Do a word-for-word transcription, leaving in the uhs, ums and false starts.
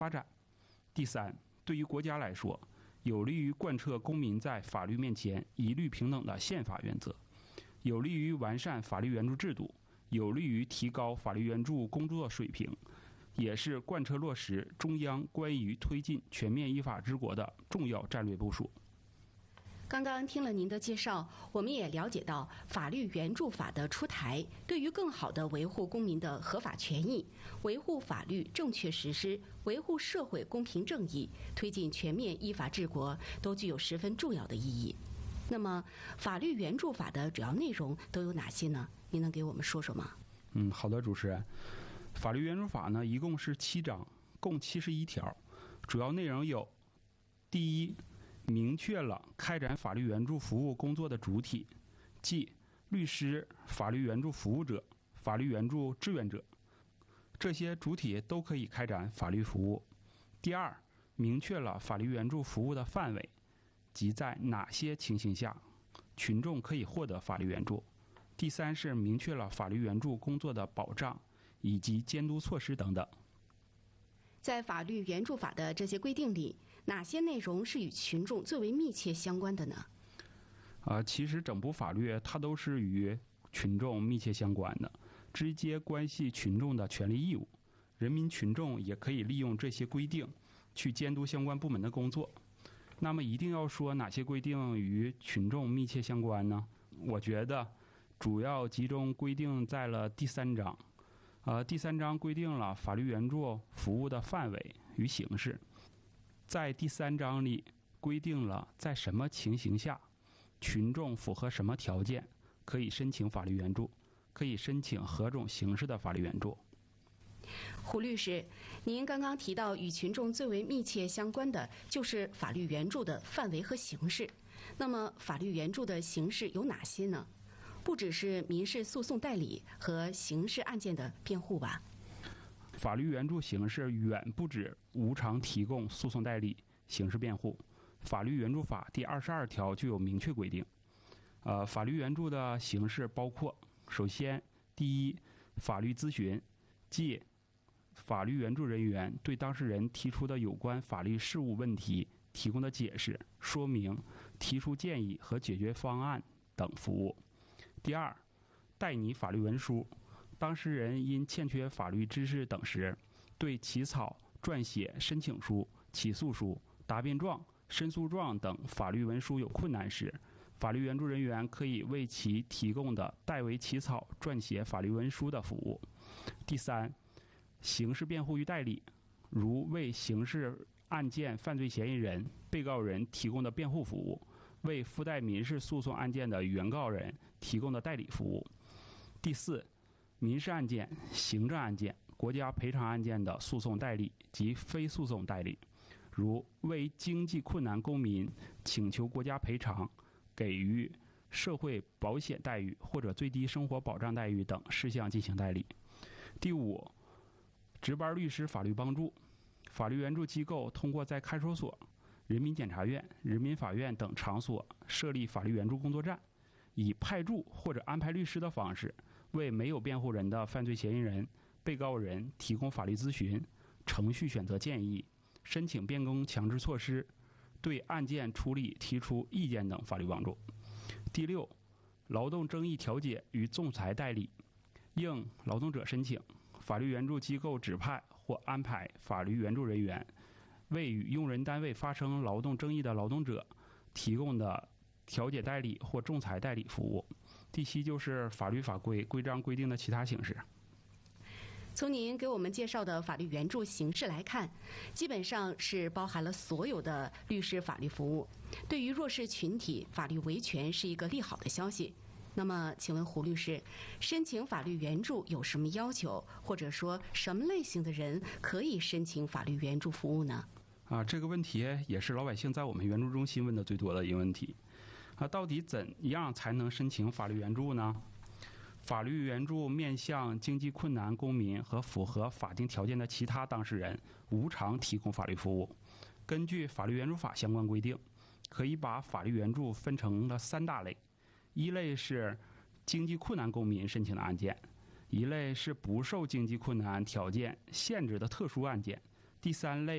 发展。第三，对于国家来说，有利于贯彻公民在法律面前一律平等的宪法原则，有利于完善法律援助制度，有利于提高法律援助工作水平，也是贯彻落实中央关于推进全面依法治国的重要战略部署。 刚刚听了您的介绍，我们也了解到法律援助法的出台，对于更好地维护公民的合法权益，维护法律正确实施，维护社会公平正义，推进全面依法治国，都具有十分重要的意义。那么，法律援助法的主要内容都有哪些呢？您能给我们说说吗？ 嗯，好的，主持人。法律援助法呢，一共是七章，共七十一条，主要内容有：第一，明确了开展法律援助服务工作的主体，即律师、法律援助服务者、法律援助志愿者，这些主体都可以开展法律服务。第二，明确了法律援助服务的范围，即在哪些情形下群众可以获得法律援助。第三是明确了法律援助工作的保障以及监督措施等等。 在法律援助法的这些规定里，哪些内容是与群众最为密切相关的呢？ 呃，其实整部法律它都是与群众密切相关的，直接关系群众的权利义务。人民群众也可以利用这些规定去监督相关部门的工作。那么一定要说哪些规定与群众密切相关呢？我觉得主要集中规定在了第三章。呃，第三章规定了法律援助服务的范围与形式。在第三章里规定了在什么情形下，群众符合什么条件可以申请法律援助，可以申请何种形式的法律援助。 胡律师，您刚刚提到与群众最为密切相关的就是法律援助的范围和形式。那么法律援助的形式有哪些呢？不只是民事诉讼代理和刑事案件的辩护吧？ 法律援助形式远不止无偿提供诉讼代理、刑事辩护。法律援助法第二十二条就有明确规定。呃，法律援助的形式包括：首先，第一，法律咨询，即法律援助人员对当事人提出的有关法律事务问题提供的解释、说明、提出建议和解决方案等服务。第二，代拟法律文书，当事人因欠缺法律知识等时，对起草、撰写申请书、起诉书、答辩状、申诉状等法律文书有困难时，法律援助人员可以为其提供的代为起草、撰写法律文书的服务。第三，刑事辩护与代理，如为刑事案件犯罪嫌疑人、被告人提供的辩护服务，为附带民事诉讼案件的原告人提供的代理服务。第四，民事案件、行政案件、国家赔偿案件的诉讼代理及非诉讼代理，如为经济困难公民请求国家赔偿、给予社会保险待遇或者最低生活保障待遇等事项进行代理。第五，值班律师法律帮助，法律援助机构通过在看守所、人民检察院、人民法院等场所设立法律援助工作站，以派驻或者安排律师的方式，为没有辩护人的犯罪嫌疑人、被告人提供法律咨询、程序选择建议、申请变更强制措施、对案件处理提出意见等法律帮助。第六，劳动争议调解与仲裁代理，应劳动者申请，法律援助机构指派或安排法律援助人员为与用人单位发生劳动争议的劳动者提供的调解代理或仲裁代理服务。第七就是法律法规、规章规定的其他形式。 从您给我们介绍的法律援助形式来看，基本上是包含了所有的律师法律服务。对于弱势群体，法律维权是一个利好的消息。那么请问胡律师，申请法律援助有什么要求，或者说什么类型的人可以申请法律援助服务呢？ 啊，这个问题也是老百姓在我们援助中心问的最多的一个问题。啊，到底怎样才能申请法律援助呢？法律援助面向经济困难公民和符合法定条件的其他当事人无偿提供法律服务。根据法律援助法相关规定，可以把法律援助分成了三大类。一类是经济困难公民申请的案件，一类是不受经济困难条件限制的特殊案件，第三类